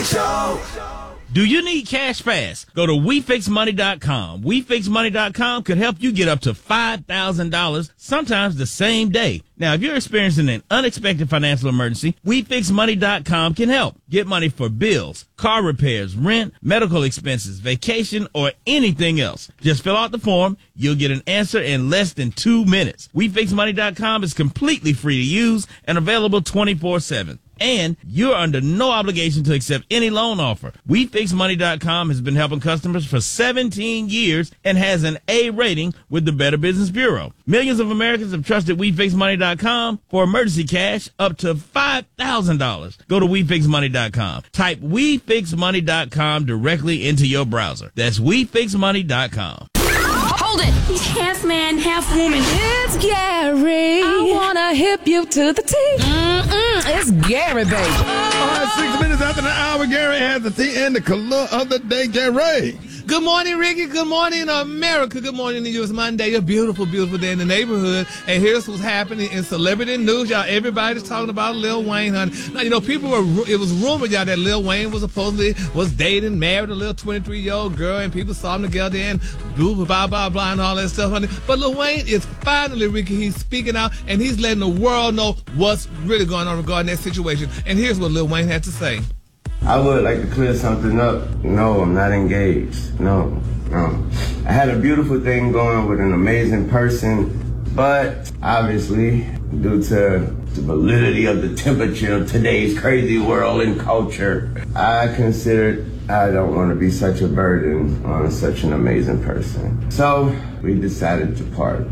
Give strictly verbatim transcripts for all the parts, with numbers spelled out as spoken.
Show. Do you need cash fast? Go to we fix money dot com. we fix money dot com could help you get up to five thousand dollars, sometimes the same day. Now, if you're experiencing an unexpected financial emergency, we fix money dot com can help. Get money for bills, car repairs, rent, medical expenses, vacation, or anything else. Just fill out the form. You'll get an answer in less than two minutes. we fix money dot com is completely free to use and available twenty-four seven. And you're under no obligation to accept any loan offer. we fix money dot com has been helping customers for seventeen years and has an A rating with the Better Business Bureau. Millions of Americans have trusted we fix money dot com for emergency cash up to five thousand dollars. Go to we fix money dot com. Type we fix money dot com directly into your browser. That's we fix money dot com. Hold it! He's half man, half woman. It's Gary. I wanna hip you to the T. Mm-mm, it's Gary, baby. All right, six minutes after the hour, Gary has the tea and the color of the day, Gary. Good morning, Ricky. Good morning, America. Good morning to you. It's Monday, a beautiful, beautiful day in the neighborhood. And here's what's happening in celebrity news, y'all. Everybody's talking about Lil Wayne, honey. Now, you know, people were, it was rumored, y'all, that Lil Wayne was supposedly was dating, married a little twenty-three-year-old girl, and people saw them together and blah, blah, blah, blah, and all that stuff, honey. But Lil Wayne is finally, Ricky, he's speaking out, and he's letting the world know what's really going on regarding that situation. And here's what Lil Wayne had to say. I would like to clear something up. No, I'm not engaged. No, no. I had a beautiful thing going with an amazing person, but obviously, due to the validity of the temperature of today's crazy world and culture, I considered I don't want to be such a burden on such an amazing person. So we decided to part.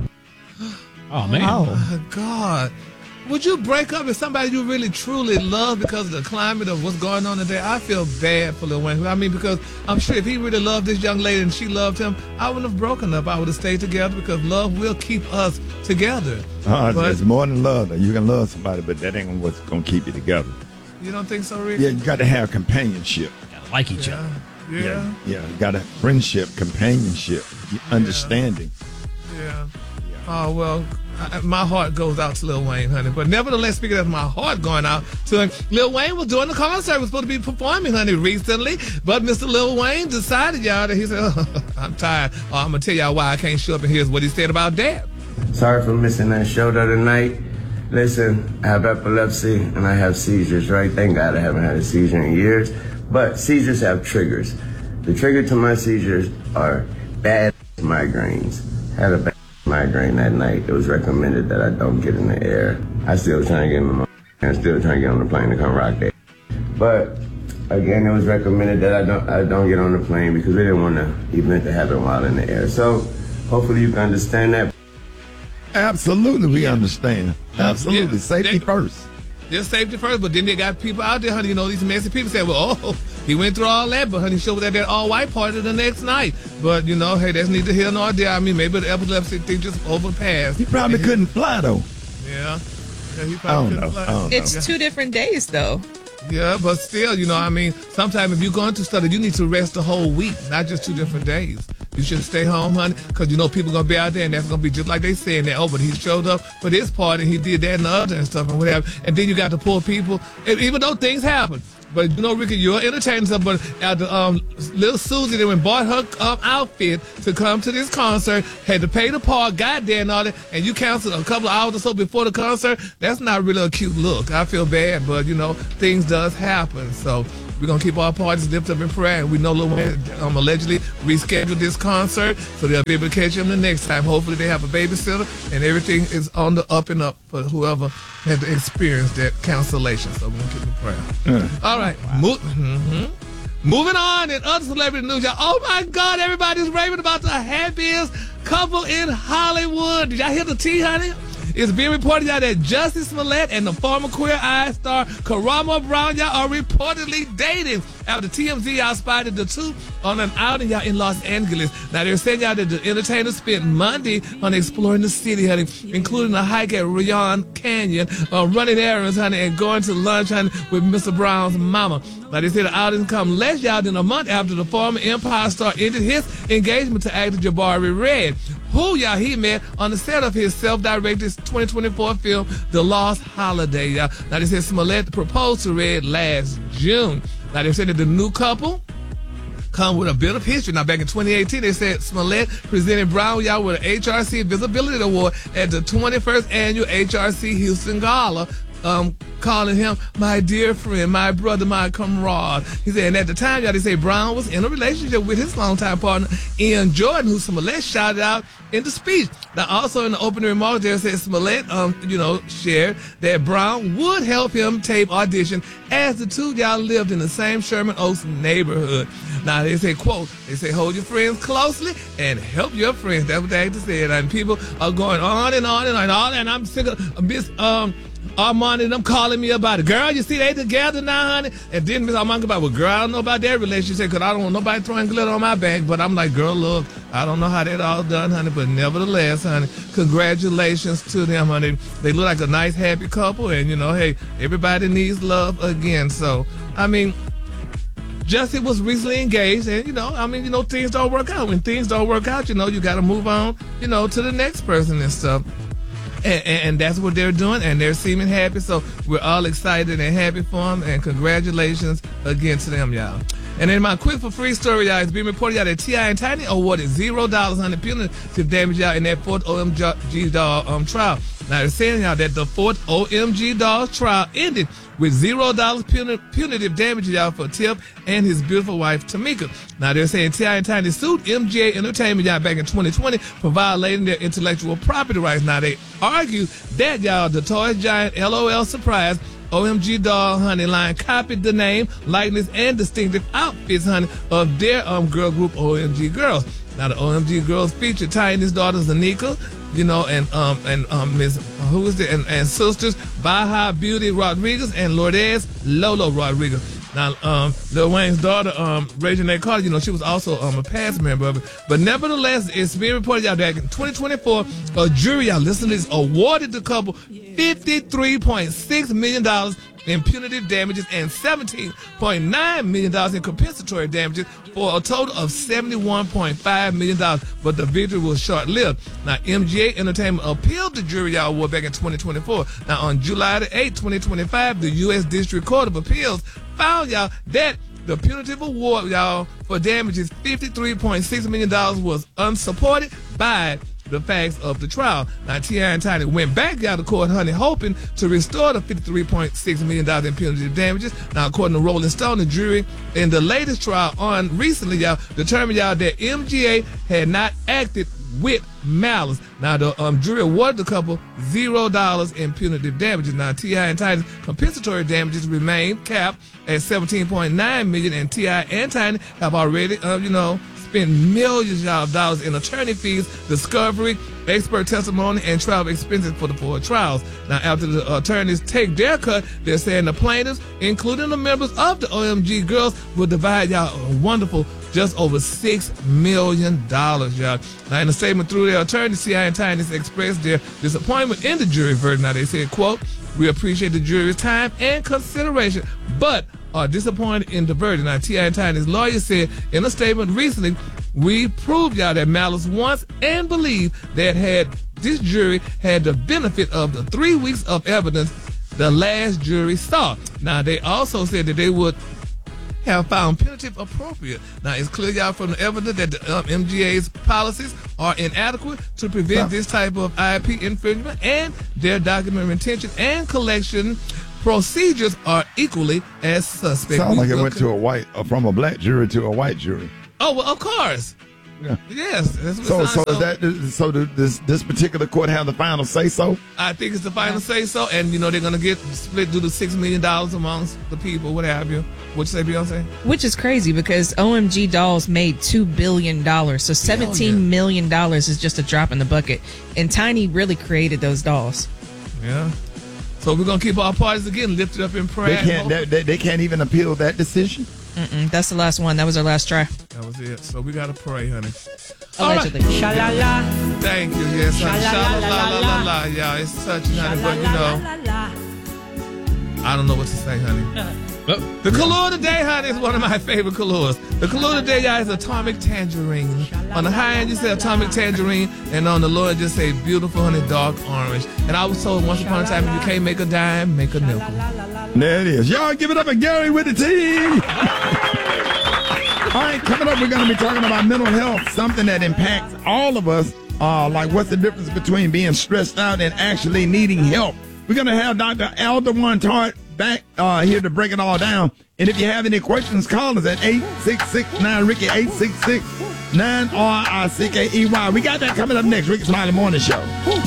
Oh, man. Oh, my God. Would you break up with somebody you really truly love because of the climate of what's going on today? I feel bad for Lil Wayne. I mean, because I'm sure if he really loved this young lady and she loved him, I wouldn't have broken up. I would have stayed together because love will keep us together. Uh, but, it's more than love. You can love somebody, but that ain't what's going to keep you together. You don't think so, Rick? Yeah, you got to have companionship. Gotta like each yeah. other. Yeah. Yeah, yeah. You got to friendship, companionship, understanding. Yeah. yeah. Oh, well. I, my heart goes out to Lil Wayne, honey. But nevertheless, speaking of my heart going out to him, Lil Wayne was doing the concert. He was supposed to be performing, honey, recently. But Mister Lil Wayne decided, y'all, that he said, oh, I'm tired. Oh, I'm going to tell y'all why I can't show up. And here's what he said about that. Sorry for missing that show the other night. Listen, I have epilepsy and I have seizures, right? Thank God I haven't had a seizure in years. But seizures have triggers. The trigger to my seizures are bad migraines. Had a bad migraine that night. It was recommended that I don't get in the air. I still trying to get in my and still trying to get on the plane to come rock that. But again, it was recommended that I don't I don't get on the plane because we didn't want the event to happen while in the air. So hopefully you can understand that. Absolutely, we understand. Absolutely, Yeah, safety they- first. Just safety first, but then they got people out there, honey, you know, these messy people say, well, oh, he went through all that, but honey, showed up at that all-white party the next night. But, you know, hey, that's neither here nor there. I mean, maybe the epilepsy thing just overpassed. He probably And couldn't fly, though. Yeah. yeah he I probably don't couldn't know. fly. I don't It's know. two different days, though. Yeah, but still, you know, I mean, sometimes if you're going to study, you need to rest the whole week, not just two different days. You should stay home, honey, because you know people going to be out there, and that's going to be just like they saying that, oh, but he showed up for this part, and he did that and the other and stuff and whatever. And then you got the poor people, and even though things happen. But, you know, Ricky, you're entertaining stuff, but at the, um, little Susie that went bought her um, outfit to come to this concert, had to pay the park, got there and all that, and you canceled a couple of hours or so before the concert. That's not really a cute look. I feel bad, but, you know, things does happen. So we're going to keep our parties lifted up in prayer. And we know Lil Wayne um, allegedly rescheduled this concert, so they'll be able to catch him the next time. Hopefully they have a babysitter, and everything is on the up and up for whoever had to experience that cancellation. So we're going to keep in prayer. Mm. All right. Wow. Mo- mm-hmm. Moving on in other celebrity news, y'all. Oh, my God, everybody's raving about the happiest couple in Hollywood. Did y'all hear the tea, honey? It's being reported, y'all, that Jussie Smollett and the former Queer Eye star Karamo Brown, y'all, are reportedly dating after T M Z, y'all, spotted the two on an outing, y'all, in Los Angeles. Now, they're saying, y'all, that the entertainers spent Monday on exploring the city, honey, including a hike at Rayon Canyon, uh, running errands, honey, and going to lunch, honey, with Mister Brown's mama. Now, they said the outing come less, y'all, than a month after the former Empire star ended his engagement to actor Jabari Red, who, y'all, he met on the set of his self-directed twenty twenty-four film, The Lost Holiday, y'all. Now, they said Smollett proposed to Red last June. Now, they said that the new couple come with a bit of history. Now, back in twenty eighteen, they said Smollett presented Brown, y'all, with an H R C Visibility Award at the twenty-first Annual H R C Houston Gala, um, calling him my dear friend, my brother, my comrade. He said, and at the time, y'all, they say Brown was in a relationship with his longtime partner, Ian Jordan, who Smollett shouted out in the speech. Now, also in the opening remarks, there said Smollett, um, you know, shared that Brown would help him tape audition as the two y'all lived in the same Sherman Oaks neighborhood. Now, they say, quote, they say, hold your friends closely and help your friends. That's what they had to say. And people are going on and on and on and on. And I'm sick of Miss um, Armand and them calling me about it. Girl, you see, they together now, honey. And then Miss Armand about, well, girl, I don't know about their relationship because I don't want nobody throwing glitter on my back. But I'm like, girl, look, I don't know how that all done, honey. But nevertheless, honey, congratulations to them, honey. They look like a nice, happy couple. And, you know, hey, everybody needs love again. So, I mean, Jussie was recently engaged, and, you know, I mean, you know, things don't work out. When things don't work out, you know, you got to move on, you know, to the next person and stuff. And, and, and that's what they're doing, and they're seeming happy. So we're all excited and happy for them, and congratulations again to them, y'all. And then my quick for free story, y'all, is being reported, y'all, that T I and Tiny awarded zero dollars on the punitive damage, y'all, in that fourth O M G doll um, trial. Now, they're saying, y'all, that the fourth O M G doll trial ended with zero dollars punitive damage, y'all, for Tip and his beautiful wife, Tamika. Now, they're saying T I and Tiny sued M G A Entertainment, y'all, back in twenty twenty for violating their intellectual property rights. Now, they argue that, y'all, the toy giant LOL Surprise O M G doll, honey, line copied the name, likeness, and distinctive outfits, honey, of their um girl group, O M G Girls. Now, the O M G Girls feature Tiny's daughters, Anika, you know, and um and um Miss who is it, and, and sisters Baja Beauty Rodriguez and Lourdes Lolo Rodriguez. Now, um, Lil Wayne's daughter, um, Regina Carter, you know, she was also um, a past member of it. But nevertheless, it's being reported out that in twenty twenty-four, a jury, y'all listen to this, awarded the couple fifty-three point six million dollars in punitive damages and seventeen point nine million dollars in compensatory damages for a total of seventy-one point five million dollars. But the victory was short-lived. Now, M G A Entertainment appealed the jury, y'all, award back in twenty twenty-four. Now, on July the eighth, twenty twenty-five, the U S District Court of Appeals found, y'all, that the punitive award, y'all, for damages fifty-three point six million dollars was unsupported by the facts of the trial. Now, T I and Tiny went back out of court, honey, hoping to restore the fifty-three point six million dollars in punitive damages. Now, according to Rolling Stone, the jury in the latest trial on recently, y'all, determined, y'all, that M G A had not acted with malice. Now, the um, jury awarded the couple zero dollars in punitive damages. Now, T I and Tiny's compensatory damages remain capped at seventeen point nine million dollars, and T I and Tiny have already, uh, you know, spent millions of dollars in attorney fees, discovery, expert testimony, and travel expenses for the four trials. Now, after the attorneys take their cut, they're saying the plaintiffs, including the members of the O M G Girls, will divide, y'all, a wonderful just over six million dollars, y'all. Now, in a statement through their attorneys, T I and Tiny expressed their disappointment in the jury verdict. Now, they said, quote, we appreciate the jury's time and consideration, but are disappointed in the verdict. Now, T I and Tiny's lawyer said in a statement recently, we proved, y'all, that malice once and believe that had this jury had the benefit of the three weeks of evidence the last jury saw. Now, they also said that they would have found punitive appropriate. Now, it's clear, y'all, from the evidence that the um, M G A's policies are inadequate to prevent this type of I P infringement, and their document retention and collection procedures are equally as suspect. Sounds like it look- went to a white, uh, from a black jury to a white jury. Oh, well, of course. Yeah. Yes. That's what So, it so sounds is that so? Do this this particular court have the final say so? I think it's the final say so, and you know they're gonna get split due to six million dollars amongst the people, what have you. What you say, Beyonce? Which is crazy because O M G Dolls made two billion dollars, so seventeen yeah. million dollars is just a drop in the bucket. And Tiny really created those dolls. Yeah. So we're gonna keep our parties again lifted up in prayer. They can't. They, they, they can't even appeal that decision. Mm-mm, that's the last one. That was our last try. That was it. So we gotta pray, honey. Allegedly. Right. Sha-la-la. Thank you. Yes, honey. Sha-la-la-la-la-la. Yeah, it's touching, honey, but you know, I don't know what to say, honey. The Kahlua today, honey, is one of my favorite Kahluas. The Kahlua today, guys, is Atomic Tangerine. On the high end, you say Atomic Tangerine, and on the low end, just say beautiful, honey, dark orange. And I was told once upon a time, if you can't make a dime, make a nickel. There it is. Y'all give it up for Gary with the team. All right, coming up, we're going to be talking about mental health, something that impacts all of us. Uh, like, what's the difference between being stressed out and actually needing help? We're going to have Doctor Alderwan Tart back uh, here to break it all down. And if you have any questions, call us at eight six six nine Ricky, eight six six nine R I C K E Y. We got that coming up next. Ricky Smiley Morning Show.